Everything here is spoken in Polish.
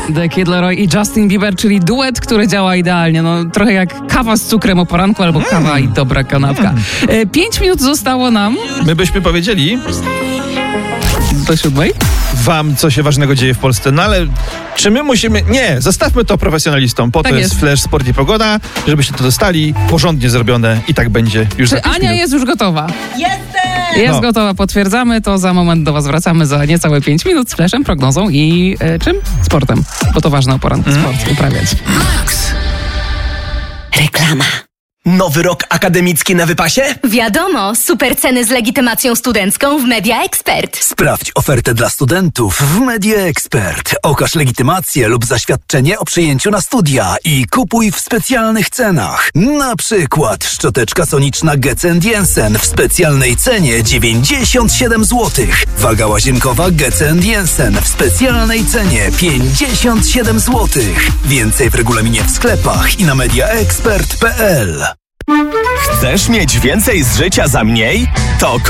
The Kid Laroi i Justin Bieber, czyli duet, który działa idealnie. No, trochę jak kawa z cukrem o poranku albo kawa i dobra kanapka. 5 minut zostało nam. My byśmy powiedzieli Do 7:00. wam, co się ważnego dzieje w Polsce. No ale czy my musimy... Nie, zostawmy to profesjonalistom. Po to Tak jest jest. Flash, Sport i Pogoda, żebyście to dostali porządnie zrobione i tak będzie już za Czy 5 Ania minut. jest już gotowa? Jestem! Jest No. gotowa, potwierdzamy to. Za moment do was wracamy za niecałe 5 minut z Flashem, prognozą i czym? Sportem. Bo to ważne o poranku sport uprawiać. Reklama. Nowy rok akademicki na wypasie? Wiadomo, super ceny z legitymacją studencką w Media Expert. Sprawdź ofertę dla studentów w Media Expert. Okaż legitymację lub zaświadczenie o przyjęciu na studia i kupuj w specjalnych cenach. Na przykład szczoteczka soniczna Getz & Jensen w specjalnej cenie 97 zł. Waga łazienkowa Getz & Jensen w specjalnej cenie 57 zł. Więcej w regulaminie w sklepach i na mediaexpert.pl. Chcesz mieć więcej z życia za mniej? To